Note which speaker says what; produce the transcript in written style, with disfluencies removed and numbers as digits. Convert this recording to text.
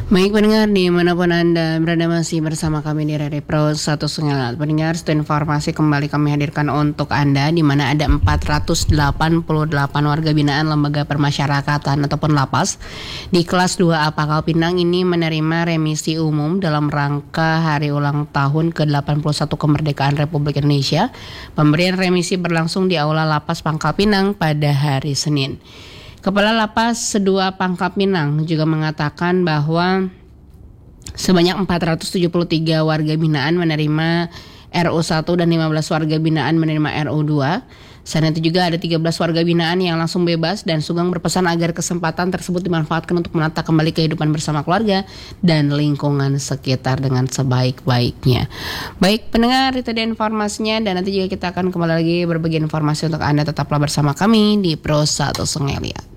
Speaker 1: Baik pendengar dimanapun Anda berada masih bersama kami di Radio Pro 1 Sungai. Pendengar, satu informasi kembali kami hadirkan untuk Anda di mana ada 488 warga binaan lembaga permasyarakatan ataupun lapas di kelas 2A Pangkal Pinang ini menerima remisi umum dalam rangka hari ulang tahun ke-81 kemerdekaan Republik Indonesia. Pemberian remisi berlangsung di Aula Lapas Pangkal Pinang pada hari Senin. Kepala Lapas 2 Pangkal Pinang juga mengatakan bahwa sebanyak 473 warga binaan menerima RU1 dan 15 warga binaan menerima RU2. Selain itu juga ada 13 warga binaan yang langsung bebas dan Sugeng berpesan agar kesempatan tersebut dimanfaatkan untuk menata kembali kehidupan bersama keluarga dan lingkungan sekitar dengan sebaik-baiknya. Baik pendengar, itu dia informasinya dan nanti juga kita akan kembali lagi berbagi informasi untuk Anda. Tetaplah bersama kami di Pro 1 Sungai Liat.